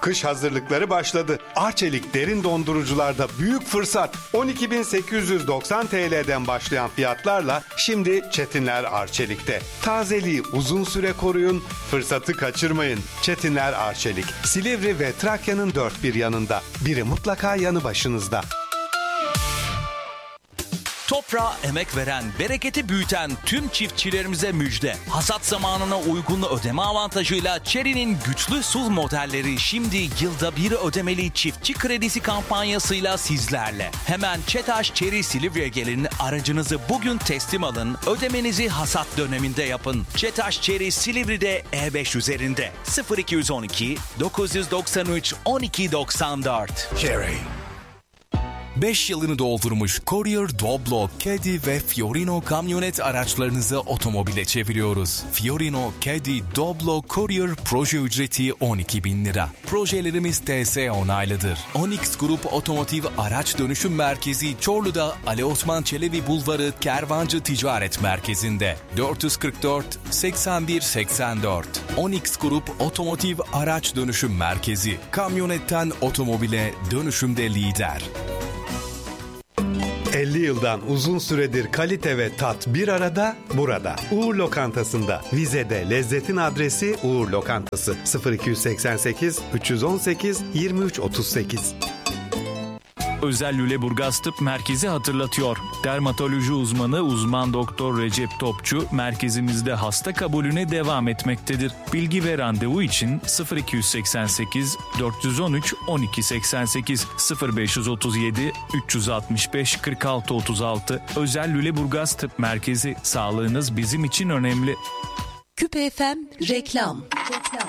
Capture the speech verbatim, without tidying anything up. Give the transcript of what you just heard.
Kış hazırlıkları başladı. Arçelik derin dondurucularda büyük fırsat. on iki bin sekiz yüz doksan T L'den başlayan fiyatlarla şimdi Çetinler Arçelik'te. Tazeliği uzun süre koruyun, fırsatı kaçırmayın. Çetinler Arçelik, Silivri ve Trakya'nın dört bir yanında. Biri mutlaka yanı başınızda. Toprağa emek veren, bereketi büyüten tüm çiftçilerimize müjde. Hasat zamanına uygun ödeme avantajıyla Chery'nin güçlü S U V modelleri şimdi yılda bir ödemeli çiftçi kredisi kampanyasıyla sizlerle. Hemen ÇETAŞ Chery Silivri'ye gelin, aracınızı bugün teslim alın, ödemenizi hasat döneminde yapın. ÇETAŞ Chery Silivri'de E beş üzerinde sıfır iki on iki dokuz doksan üç on iki doksan dört. Chery. beş yılını doldurmuş Courier, Doblo, Caddy ve Fiorino kamyonet araçlarınızı otomobile çeviriyoruz. Fiorino, Caddy, Doblo, Courier proje ücreti on iki bin lira. Projelerimiz T S onaylıdır. Onyx Grup Otomotiv Araç Dönüşüm Merkezi Çorlu'da Ali Osman Çelebi Bulvarı Kervancı Ticaret Merkezi'nde. dört yüz kırk dört seksen bir seksen dört. Onyx Grup Otomotiv Araç Dönüşüm Merkezi. Kamyonetten otomobile dönüşümde lider. elli yıldan uzun süredir kalite ve tat bir arada burada. Uğur Lokantası'nda. Vize'de lezzetin adresi Uğur Lokantası. sıfır iki seksen sekiz üç on sekiz yirmi üç otuz sekiz. Özel Lüleburgaz Tıp Merkezi hatırlatıyor. Dermatoloji uzmanı uzman doktor Recep Topçu merkezimizde hasta kabulüne devam etmektedir. Bilgi ve randevu için sıfır iki seksen sekiz dört on üç on iki seksen sekiz sıfır beş otuz yedi üç altmış beş kırk altı otuz altı. Özel Lüleburgaz Tıp Merkezi, sağlığınız bizim için önemli. Küpe F M reklam. reklam.